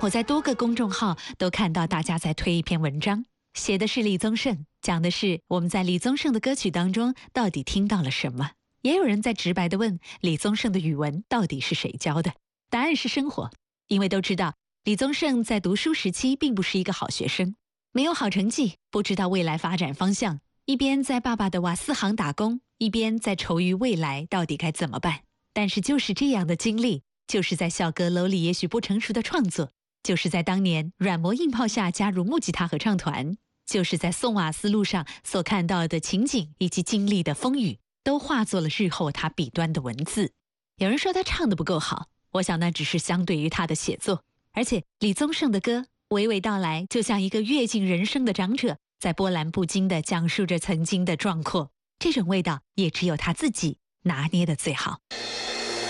我在多个公众号都看到大家在推一篇文章，写的是李宗盛，讲的是我们在李宗盛的歌曲当中到底听到了什么。也有人在直白地问李宗盛的语文到底是谁教的？答案是生活，因为都知道李宗盛在读书时期并不是一个好学生，没有好成绩，不知道未来发展方向，一边在爸爸的瓦斯行打工，一边在愁于未来到底该怎么办。但是就是这样的经历，就是在校歌楼里也许不成熟的创作，就是在当年软磨硬泡下加入木吉他合唱团，就是在送瓦斯路上所看到的情景以及经历的风雨，都化作了日后他笔端的文字。有人说他唱得不够好，我想那只是相对于他的写作。而且李宗盛的歌娓娓道来，就像一个阅尽人生的长者，在波澜不惊地讲述着曾经的壮阔，这种味道也只有他自己拿捏得最好。